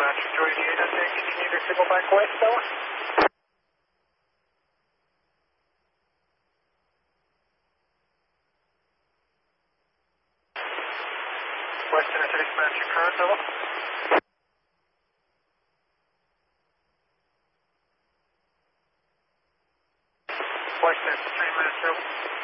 Trajectory 88, can you need a signal back west, over? Western at dispatch your current, over. Western, 3 minutes, over.